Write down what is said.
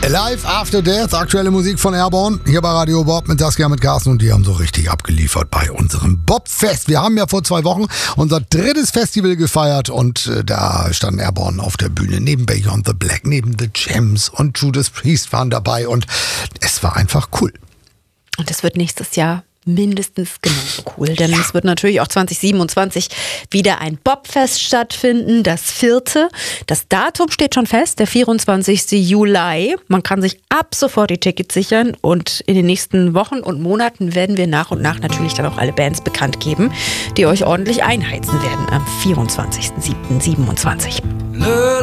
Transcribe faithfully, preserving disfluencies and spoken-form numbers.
Alive After Death, aktuelle Musik von Airborne, hier bei Radio Bob mit Saskia, mit Carsten, und die haben so richtig abgeliefert bei unserem Bobfest. Wir haben ja vor zwei Wochen unser drittes Festival gefeiert und äh, da standen Airborne auf der Bühne, neben Beyond the Black, neben The Gems und Judas Priest waren dabei und es war einfach cool. Und es wird nächstes Jahr mindestens genauso cool, denn ja. es wird natürlich auch zwanzig siebenundzwanzig wieder ein Bobfest stattfinden, das vierte. Das Datum steht schon fest, der vierundzwanzigsten Juli. Man kann sich ab sofort die Tickets sichern und in den nächsten Wochen und Monaten werden wir nach und nach natürlich dann auch alle Bands bekannt geben, die euch ordentlich einheizen werden am vierundzwanzigsten siebten siebenundzwanzig.